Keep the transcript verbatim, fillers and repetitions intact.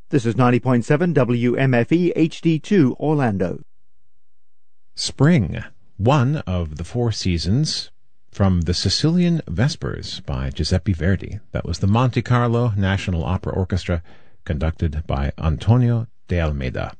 This is ninety point seven W M F E H D two Orlando. Spring, one of the four seasons, from the Sicilian Vespers by Giuseppe Verdi. That was the Monte Carlo National Opera Orchestra, conducted by Antonio de Almeida.